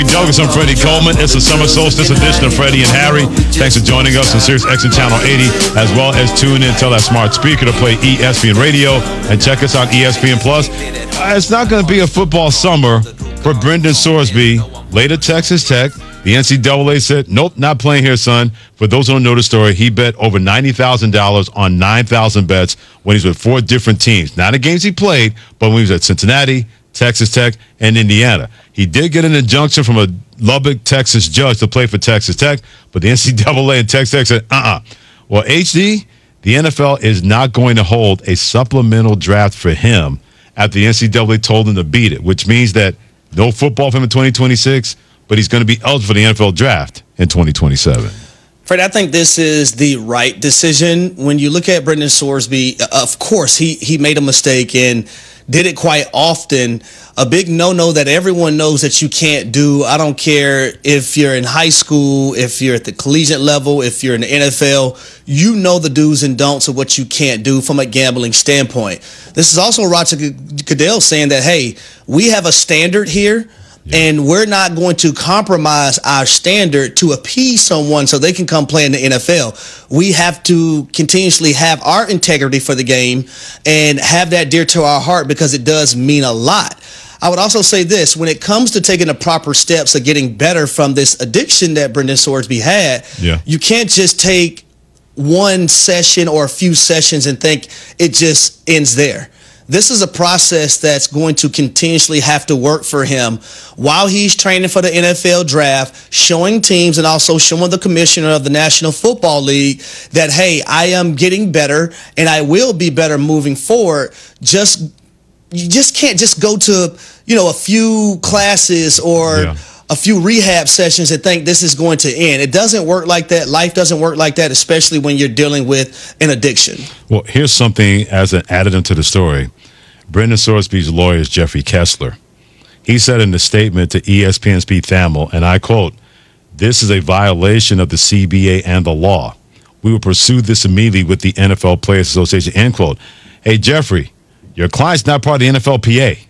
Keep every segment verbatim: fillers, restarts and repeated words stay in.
Douglas, I'm Freddie Coleman. It's the summer solstice edition of Freddie and Harry. Thanks for joining us on Sirius X M Channel eighty, as well as tune in, tell that smart speaker to play E S P N Radio, and check us on E S P N Plus. Uh, it's not going to be a football summer for Brendan Sorsby. Late at Texas Tech, the N C double A said, nope, not playing here, son. For those who don't know the story, he bet over ninety thousand dollars on nine thousand bets when he was with four different teams. Not the games he played, but when he was at Cincinnati, Texas Tech, and Indiana. He did get an injunction from a Lubbock, Texas judge to play for Texas Tech, but the N C double A and Texas Tech said, uh-uh. Well, H D, the N F L is not going to hold a supplemental draft for him after the N C double A told him to beat it, which means that no football for him in twenty twenty-six, but he's going to be eligible for the N F L draft in twenty twenty-seven. Fred, I think this is the right decision. When you look at Brendan Sorsby, of course, he he made a mistake and did it quite often. A big no-no that everyone knows that you can't do. I don't care if you're in high school, if you're at the collegiate level, if you're in the N F L, you know the do's and don'ts of what you can't do from a gambling standpoint. This is also Roger Goodell saying that, hey, we have a standard here. Yeah. And we're not going to compromise our standard to appease someone so they can come play in the N F L. We have to continuously have our integrity for the game and have that dear to our heart because it does mean a lot. I would also say this, when it comes to taking the proper steps of getting better from this addiction that Brendan Sorsby had, yeah. you can't just take one session or a few sessions and think it just ends there. This is a process that's going to continuously have to work for him while he's training for the N F L draft, showing teams and also showing the commissioner of the National Football League that, hey, I am getting better and I will be better moving forward. Just you just can't just go to, you know, a few classes or yeah. a few rehab sessions and think this is going to end. It doesn't work like that. Life doesn't work like that, especially when you're dealing with an addiction. Well, here's something as an additive to the story. Brendan Sorsby's lawyer is Jeffrey Kessler. He said in a statement to E S P N's Pete Thamel, and I quote, "This is a violation of the C B A and the law. We will pursue this immediately with the N F L Players Association," end quote. Hey, Jeffrey, your client's not part of the N F L P A.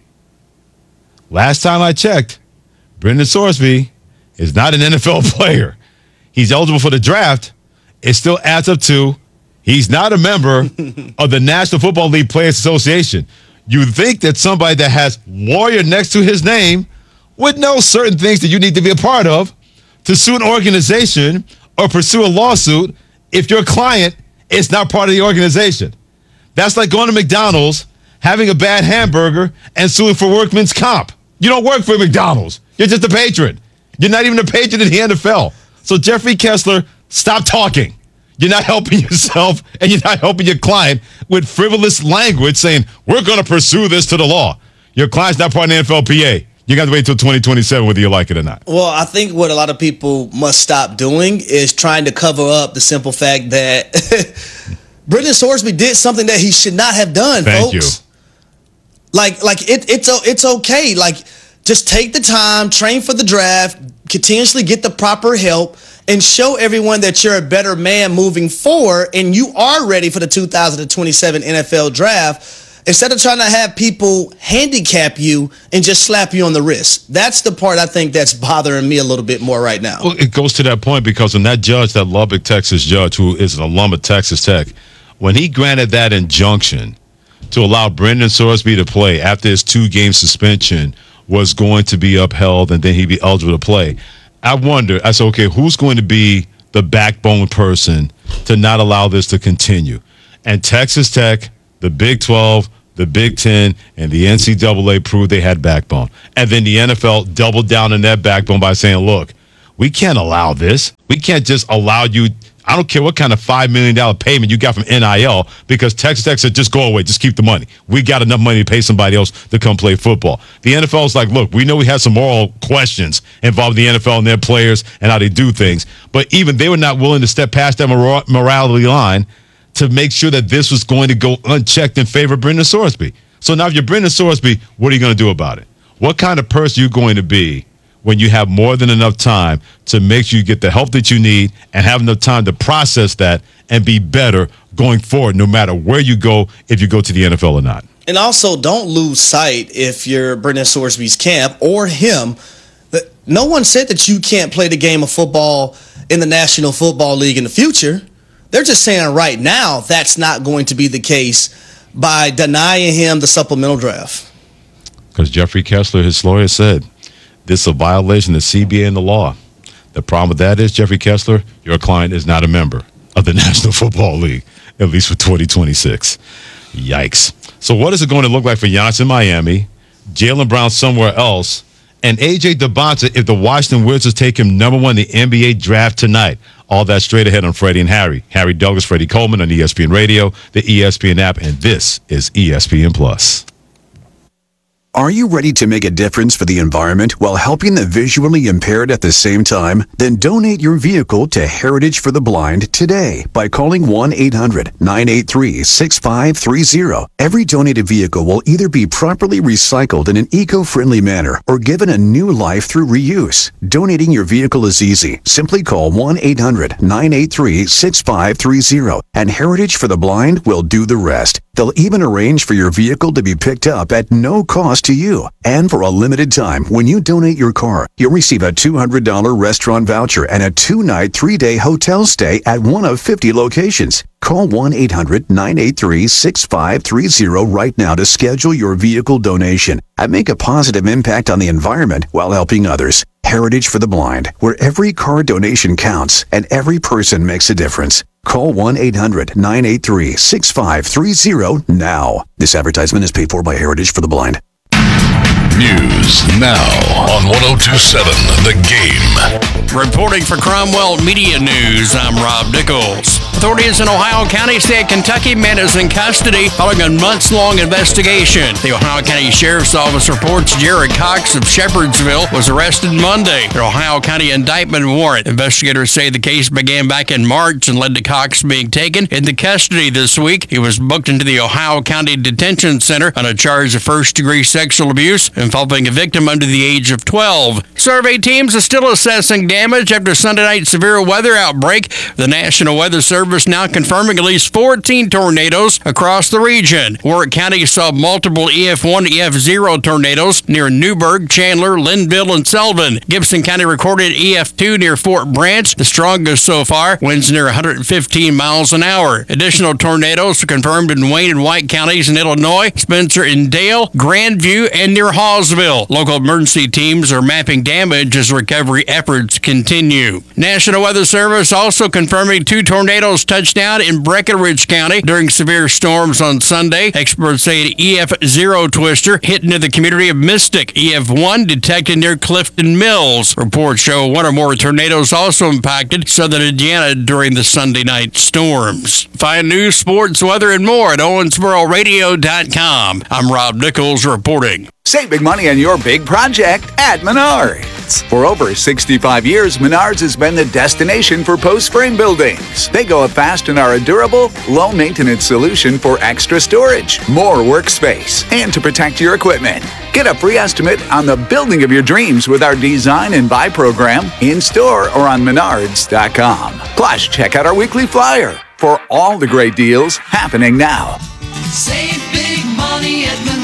Last time I checked, Brendan Sorsby is not an N F L player. He's eligible for the draft. It still adds up to he's not a member of the National Football League Players Association. You think that somebody that has lawyer next to his name would know certain things that you need to be a part of to sue an organization or pursue a lawsuit if your client is not part of the organization. That's like going to McDonald's, having a bad hamburger, and suing for workman's comp. You don't work for McDonald's. You're just a patron. You're not even a patron in the N F L. So Jeffrey Kessler, stop talking. You're not helping yourself, and you're not helping your client with frivolous language saying, we're going to pursue this to the law. Your client's not part of the N F L P A. You got to wait until twenty twenty-seven whether you like it or not. Well, I think what a lot of people must stop doing is trying to cover up the simple fact that Brendan Sorsby did something that he should not have done, Thank folks. you. Like, like it, it's it's okay. Like, just take the time, train for the draft, continuously get the proper help, and show everyone that you're a better man moving forward and you are ready for the two thousand twenty-seven N F L draft instead of trying to have people handicap you and just slap you on the wrist. That's the part I think that's bothering me a little bit more right now. Well, it goes to that point because when that judge, that Lubbock, Texas judge, who is an alum of Texas Tech, when he granted that injunction to allow Brendan Sorsby to play after his two-game suspension was going to be upheld and then he'd be eligible to play, I wonder, I said, okay, who's going to be the backbone person to not allow this to continue? And Texas Tech, the Big twelve, the Big ten, and the N C double A proved they had backbone. And then the N F L doubled down on that backbone by saying, look, we can't allow this. We can't just allow you. I don't care what kind of five million dollars payment you got from N I L because Texas Tech said, just go away, just keep the money. We got enough money to pay somebody else to come play football. The N F L is like, look, we know we had some moral questions involving the N F L and their players and how they do things, but even they were not willing to step past that mor- morality line to make sure that this was going to go unchecked in favor of Brendan Sorsby. So now if you're Brendan Sorsby, what are you going to do about it? What kind of person are you going to be when you have more than enough time to make sure you get the help that you need and have enough time to process that and be better going forward, no matter where you go, if you go to the N F L or not? And also, don't lose sight, if you're Brendan Sorsby's camp or him, that No one said that you can't play the game of football in the National Football League in the future. They're just saying right now that's not going to be the case by denying him the supplemental draft. Because Jeffrey Kessler, his lawyer, said this is a violation of C B A and the law. The problem with that is, Jeffrey Kessler, your client is not a member of the National Football League, at least for twenty twenty-six. Yikes. So what is it going to look like for Giannis in Miami, Jaylen Brown somewhere else, and A J Debonta if the Washington Wizards take him number one in the N B A draft tonight? All that straight ahead on Freddie and Harry. Harry Douglas, Freddie Coleman on E S P N Radio, the E S P N app, and this is E S P N Plus. Are you ready to make a difference for the environment while helping the visually impaired at the same time? Then donate your vehicle to Heritage for the Blind today by calling one eight hundred nine eight three six five three zero. Every donated vehicle will either be properly recycled in an eco-friendly manner or given a new life through reuse. Donating your vehicle is easy. Simply call one eight hundred nine eight three six five three zero and Heritage for the Blind will do the rest. They'll even arrange for your vehicle to be picked up at no cost to you. And for a limited time, when you donate your car, you'll receive a two hundred dollars restaurant voucher and a two-night, three-day hotel stay at one of fifty locations. Call one eight hundred nine eight three six five three zero right now to schedule your vehicle donation and make a positive impact on the environment while helping others. Heritage for the Blind, where every car donation counts and every person makes a difference. Call one eight hundred nine eight three six five three zero now. This advertisement is paid for by Heritage for the Blind. News now on one oh two point seven The Game. Reporting for Cromwell Media News, I'm Rob Nichols. Authorities in Ohio County say a Kentucky man is in custody following a months-long investigation. The Ohio County Sheriff's Office reports Jared Cox of Shepherdsville was arrested Monday. An Ohio County indictment warrant. Investigators say the case began back in March and led to Cox being taken into custody this week. He was booked into the Ohio County Detention Center on a charge of first-degree sexual abuse involving a victim under the age of twelve. Survey teams are still assessing damage after Sunday night's severe weather outbreak. The National Weather Service now confirming at least fourteen tornadoes across the region. Warwick County saw multiple E F one, E F zero tornadoes near Newburgh, Chandler, Linville, and Sullivan. Gibson County recorded E F two near Fort Branch, the strongest so far, winds near one hundred fifteen miles an hour. Additional tornadoes are confirmed in Wayne and White counties in Illinois, Spencer and Dale, Grandview, and near Hallsville. Local emergency teams are mapping damage as recovery efforts continue. National Weather Service also confirming two tornadoes touched down in Breckenridge County during severe storms on Sunday. Experts say an E F zero twister hit into the community of Mystic. E F one detected near Clifton Mills. Reports show one or more tornadoes also impacted southern Indiana during the Sunday night storms. Find news, sports, weather, and more at owensboro radio dot com. I'm Rob Nichols reporting. Save big money on your big project at Menards. For over sixty-five years, Menards has been the destination for post-frame buildings. They go up fast and are a durable, low-maintenance solution for extra storage, more workspace, and to protect your equipment. Get a free estimate on the building of your dreams with our Design and Buy program in-store or on menards dot com. Plus, check out our weekly flyer for all the great deals happening now. Save big money at Menards.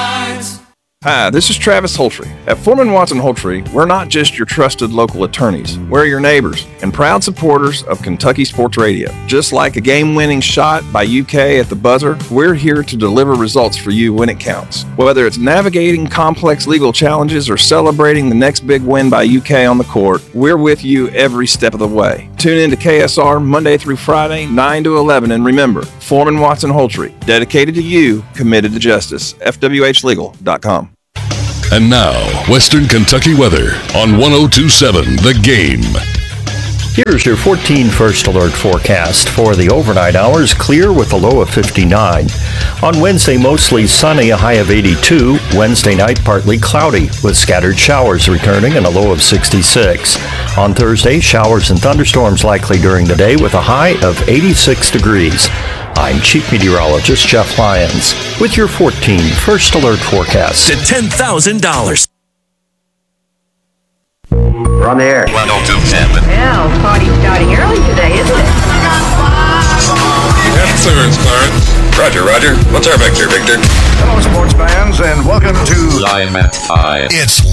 Hi, this is Travis Holtry. At Foreman Watson Holtry, we're not just your trusted local attorneys. We're your neighbors and proud supporters of Kentucky Sports Radio. Just like a game-winning shot by U K at the buzzer, we're here to deliver results for you when it counts. Whether it's navigating complex legal challenges or celebrating the next big win by U K on the court, we're with you every step of the way. Tune in to K S R Monday through Friday, nine to eleven, and remember, Foreman Watson Holtry, dedicated to you, committed to justice. F W H legal dot com. And now, Western Kentucky weather on one oh two point seven The Game. Here's your fourteen First Alert forecast. For the overnight hours, clear with a low of fifty-nine. On Wednesday, mostly sunny, a high of eighty-two. Wednesday night, partly cloudy, with scattered showers returning and a low of sixty-six. On Thursday, showers and thunderstorms likely during the day with a high of eighty-six degrees. I'm Chief Meteorologist Jeff Lyons with your fourteen First Alert forecast. To ten thousand dollars. We're on the air. one oh two point seven. Well, party's starting early today, isn't it? Yes, sir, Clarence. Roger, Roger. What's our vector, Victor? Hello, sports fans, and welcome to Live at five. It's